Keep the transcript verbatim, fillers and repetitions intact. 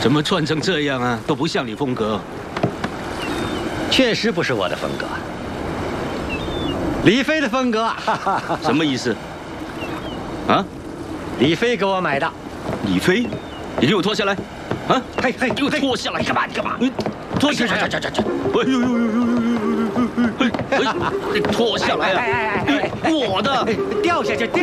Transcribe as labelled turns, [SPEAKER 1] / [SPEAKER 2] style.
[SPEAKER 1] 怎么穿成这样啊？都不像你风格。
[SPEAKER 2] 确实不是我的风格，李飞的风格。
[SPEAKER 1] 什么意思？啊？
[SPEAKER 2] 李飞给我买的。
[SPEAKER 1] 李飞，你给我脱下来！啊！
[SPEAKER 2] 嘿嘿，
[SPEAKER 1] 给我脱下来！
[SPEAKER 2] 你干嘛？你干嘛？
[SPEAKER 1] 你脱下来！
[SPEAKER 2] 这这这这！
[SPEAKER 1] 哎呦呦呦呦呦呦呦！哎哎，脱下来啊！我的，
[SPEAKER 2] 掉下去。